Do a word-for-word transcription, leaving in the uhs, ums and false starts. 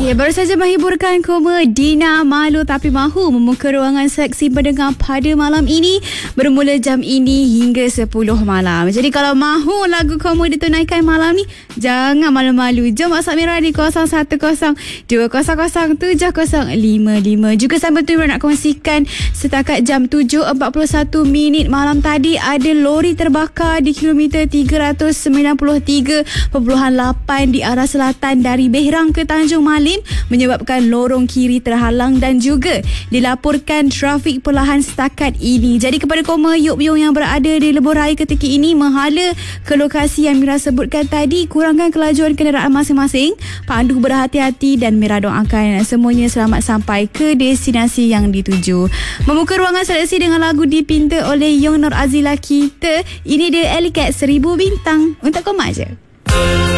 Ya, baru saja menghiburkan koma Dina Malu Tapi Mahu membuka ruangan seksi pendengar pada malam ini bermula jam ini hingga sepuluh malam. Jadi kalau mahu lagu koma ditunaikan malam ni, jangan malu-malu. Jom WhatsApp Mira di kosong satu kosong dua kosong kosong tujuh kosong lima lima. Juga sambil tu nak kongsikan setakat jam tujuh empat puluh satu minit malam tadi ada lori terbakar di kilometer tiga ratus sembilan puluh tiga perpuluhan lapan di arah selatan dari Behrang ke Tanjung Malim, menyebabkan lorong kiri terhalang dan juga dilaporkan trafik perlahan setakat ini. Jadi kepada koma Yop-Yung yang berada di lebuh raya ketika ini menghala ke lokasi yang Mira sebutkan tadi, kurangkan kelajuan kenderaan masing-masing, pandu berhati-hati dan Mira doakan semuanya selamat sampai ke destinasi yang dituju. Membuka ruangan seleksi dengan lagu dipinta oleh Yung Nur Azila kita, ini dia Ellie Cat Seribu Bintang untuk koma je.